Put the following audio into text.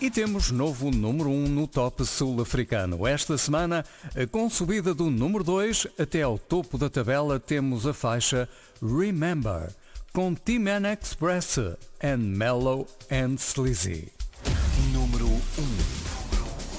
E temos novo número 1 no top sul-africano. Esta semana, com subida do número 2 até ao topo da tabela, temos a faixa Remember, com T-Man Express and Mellow and Sleazy.